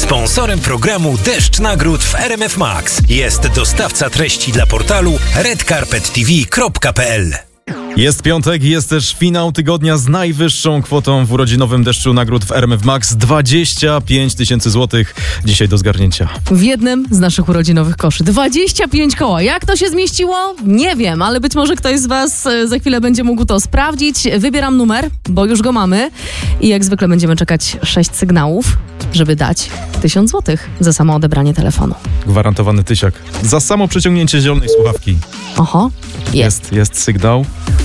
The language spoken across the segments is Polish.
Sponsorem programu Deszcz Nagród w RMF Max jest dostawca treści dla portalu redcarpettv.pl. Jest piątek, jest też finał tygodnia z najwyższą kwotą w urodzinowym Deszczu Nagród w RMF Max. 25 000 złotych dzisiaj do zgarnięcia. W jednym z naszych urodzinowych koszy. 25 koła. Jak to się zmieściło? Nie wiem, ale być może ktoś z was za chwilę będzie mógł to sprawdzić. Wybieram numer, bo już go mamy. I jak zwykle będziemy czekać 6 sygnałów, żeby dać 1000 złotych za samo odebranie telefonu. Gwarantowany tysiak. Za samo przeciągnięcie zielonej słuchawki. Oho, jest. Jest sygnał.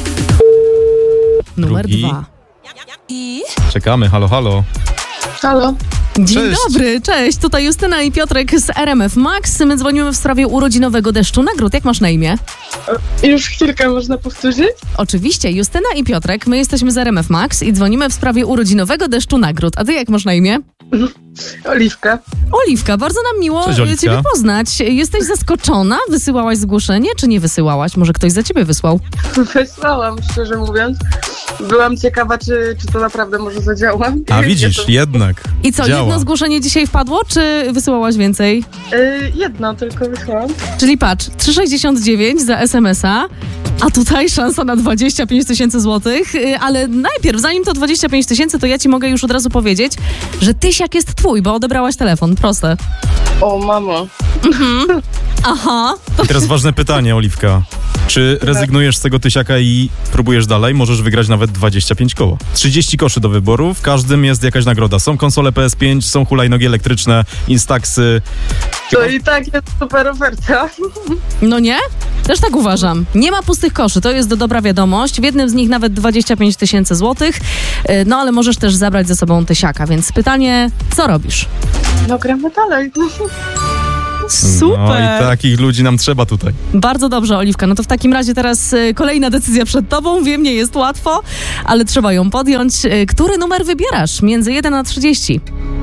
Numer Drugi. 2. Czekamy, halo, halo. Halo. Dzień Cześć. dobry, cześć. Tutaj Justyna i Piotrek z RMF Max. My dzwonimy w sprawie urodzinowego Deszczu Nagród. Jak masz na imię? Już chwilkę można powtórzyć? Oczywiście, Justyna i Piotrek. My jesteśmy z RMF Max i dzwonimy w sprawie urodzinowego Deszczu Nagród. A ty jak masz na imię? Oliwka. Oliwka, bardzo nam miło Cześć, Oliwka. ciebie poznać. Jesteś zaskoczona? Wysyłałaś zgłoszenie, czy nie wysyłałaś? Może ktoś za ciebie wysłał? Wysłałam, szczerze mówiąc. Byłam ciekawa, czy to naprawdę może zadziała. A widzisz, jednak. I co, Działa. jedno zgłoszenie dzisiaj wpadło, czy wysyłałaś więcej? Jedno tylko wysłałam. Czyli patrz, 3,69 za SMS-a, a tutaj szansa na 25 000 złotych, ale najpierw, zanim to 25 000, to ja ci mogę już od razu powiedzieć, że tysiak jest twój, bo odebrałaś telefon, proste. O, mamo. Aha, I teraz ważne pytanie, Oliwka. Czy rezygnujesz z tego tysiaka i próbujesz dalej? Możesz wygrać nawet 25 koło. 30 koszy do wyboru, w każdym jest jakaś nagroda. Są konsole PS5, są hulajnogi elektryczne, Instaxy. To i tak jest super oferta. no nie? Też tak uważam. Nie ma pustych koszy, to jest dobra wiadomość. W jednym z nich nawet 25 000 złotych, no ale możesz też zabrać ze sobą tysiaka, więc pytanie, co robisz? No gramy dalej. Super! No i takich ludzi nam trzeba tutaj. Bardzo dobrze, Oliwka. No to w takim razie teraz kolejna decyzja przed tobą. Wiem, nie jest łatwo, ale trzeba ją podjąć. Który numer wybierasz? Między 1 a 30.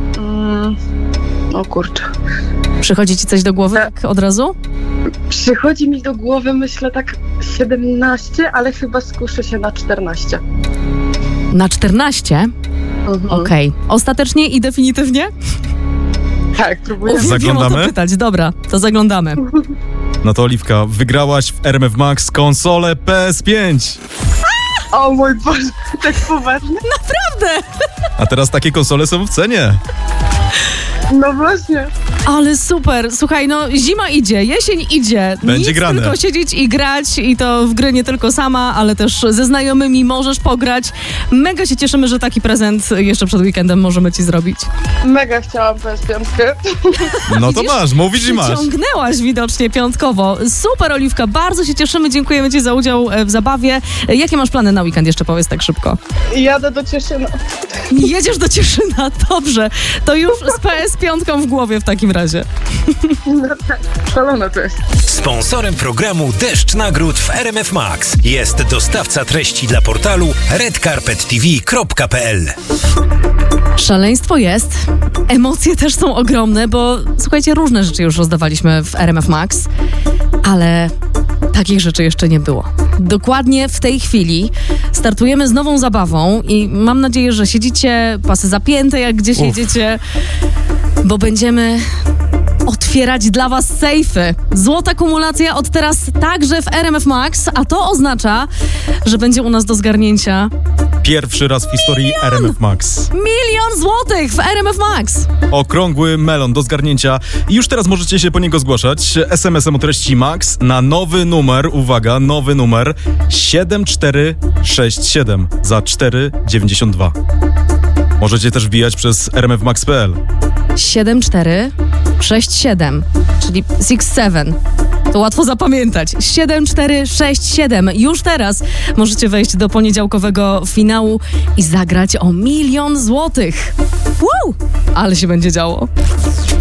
O kurczę. Przychodzi ci coś do głowy tak od razu? Przychodzi mi do głowy, myślę, tak 17, ale chyba skuszę się na 14. Na 14? Okej. Ostatecznie i definitywnie? Tak, próbuję. Wiem o Zaglądamy? to pytać. Dobra, to zaglądamy. No to Oliwka, wygrałaś w RMF Max konsolę PS5. O mój Boże, tak poważnie? Naprawdę! A teraz takie konsole są w cenie. No właśnie. Ale super. Słuchaj, no zima idzie, jesień idzie. Będzie Nic, grane. tylko siedzieć i grać i to w gry nie tylko sama, ale też ze znajomymi możesz pograć. Mega się cieszymy, że taki prezent jeszcze przed weekendem możemy ci zrobić. Mega chciałam PS5. No to Widzisz? masz, mówisz i masz. Przyciągnęłaś widocznie piątkowo. Super, Oliwka, bardzo się cieszymy, dziękujemy ci za udział w zabawie. Jakie masz plany na weekend? Jeszcze powiedz tak szybko. Jadę do Cieszyna. Jedziesz do Cieszyna, dobrze. To już z PS5 w głowie w takim razie. No tak, szalone to jest. Sponsorem programu Deszcz Nagród w RMF Max jest dostawca treści dla portalu redcarpettv.pl. Szaleństwo jest, emocje też są ogromne, bo słuchajcie, różne rzeczy już rozdawaliśmy w RMF Max, ale takich rzeczy jeszcze nie było. Dokładnie w tej chwili startujemy z nową zabawą i mam nadzieję, że siedzicie pasy zapięte, jak gdzieś jedziecie, bo będziemy otwierać dla was sejfy. Złota kumulacja od teraz także w RMF Max, a to oznacza, że będzie u nas do zgarnięcia Pierwszy raz w historii RMF Max. 1 000 000 złotych w RMF Max. Okrągły melon do zgarnięcia. I już teraz możecie się po niego zgłaszać SMS-em o treści MAX na nowy numer, uwaga, nowy numer 7467 za 4,92. Możecie też wbijać przez rmfmax.pl. 7467, czyli 67. To łatwo zapamiętać. 7467. Już teraz możecie wejść do poniedziałkowego finału i zagrać o 1 000 000 złotych. Wow! Ale się będzie działo.